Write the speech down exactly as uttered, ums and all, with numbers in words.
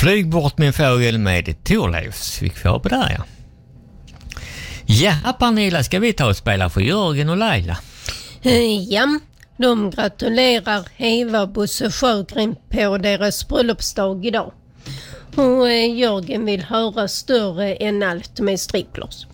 Flyg bort min fågel med Thorleifs. Fick få på där, ja. Ja, Pernilla, ska vi ta och spela för Jörgen och Laila? Ja, de gratulerar Eva Bosse Sjögren på deras bröllopsdag idag. Och Jörgen vill höra Större än allt med Striplers.